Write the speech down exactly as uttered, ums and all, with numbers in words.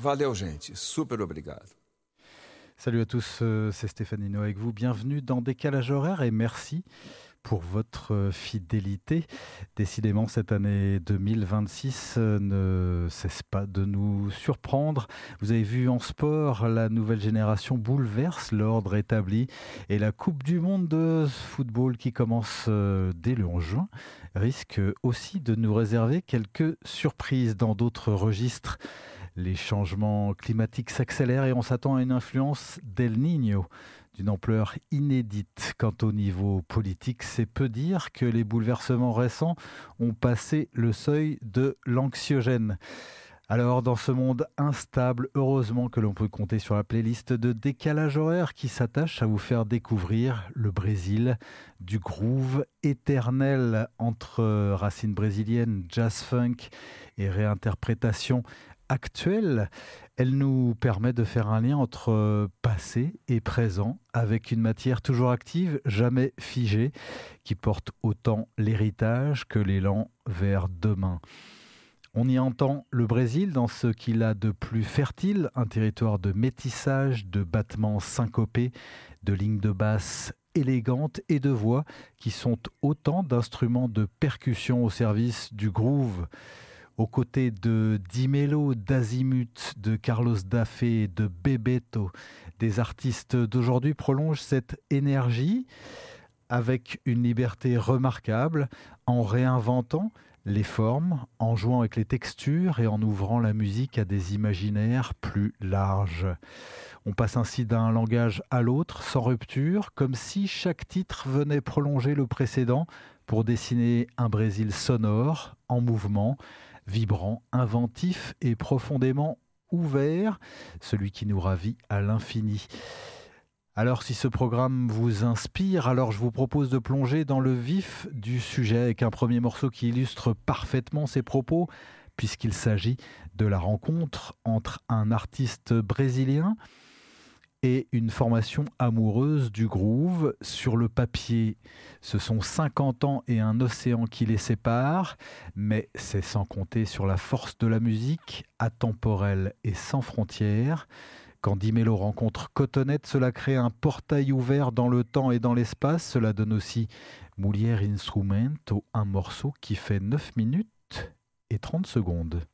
Valeu, gente. Super obrigado. Salut à tous, euh, c'est Stéphane Hinault avec vous. Bienvenue dans Décalage Horaire et merci pour votre fidélité. Décidément, cette année deux mille vingt-six ne cesse pas de nous surprendre. Vous avez vu en sport, la nouvelle génération bouleverse l'ordre établi et la Coupe du monde de football qui commence dès le onze juin risque aussi de nous réserver quelques surprises dans d'autres registres. Les changements climatiques s'accélèrent et on s'attend à une influence d'El Niño d'une ampleur inédite. Quant au niveau politique, c'est peu dire que les bouleversements récents ont passé le seuil de l'anxiogène. Alors, dans ce monde instable, heureusement que l'on peut compter sur la playlist de Décalage Horaire qui s'attache à vous faire découvrir le Brésil du groove éternel entre racines brésiliennes, jazz funk et réinterprétation actuelle. Elle nous permet de faire un lien entre passé et présent avec une matière toujours active, jamais figée, qui porte autant l'héritage que l'élan vers demain. On y entend le Brésil dans ce qu'il a de plus fertile, un territoire de métissage, de battements syncopés, de lignes de basse élégantes et de voix qui sont autant d'instruments de percussion au service du groove. Aux côtés de Di Mello, d'Azimut, de Carlos Dafé, de Bebeto, des artistes d'aujourd'hui prolongent cette énergie avec une liberté remarquable en réinventant les formes, en jouant avec les textures et en ouvrant la musique à des imaginaires plus larges. On passe ainsi d'un langage à l'autre, sans rupture, comme si chaque titre venait prolonger le précédent pour dessiner un Brésil sonore, en mouvement, vibrant, inventif et profondément ouvert, celui qui nous ravit à l'infini. Alors si ce programme vous inspire, alors je vous propose de plonger dans le vif du sujet avec un premier morceau qui illustre parfaitement ces propos, puisqu'il s'agit de la rencontre entre un artiste brésilien et une formation amoureuse du groove. Sur le papier, ce sont cinquante ans et un océan qui les séparent, mais c'est sans compter sur la force de la musique, atemporelle et sans frontières. Quand Di Mello rencontre Cotonete, cela crée un portail ouvert dans le temps et dans l'espace. Cela donne aussi Mulher Instrumento, un morceau qui fait neuf minutes et trente secondes.